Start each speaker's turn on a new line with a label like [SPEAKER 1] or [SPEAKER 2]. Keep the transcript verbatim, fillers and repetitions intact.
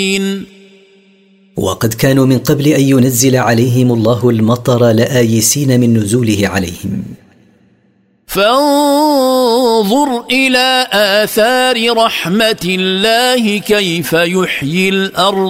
[SPEAKER 1] وقد كانوا من قبل أن ينزل عليهم الله المطر لآيسين من نزوله عليهم.
[SPEAKER 2] فانظر إلى آثار رحمة الله كيف يحيي الأرض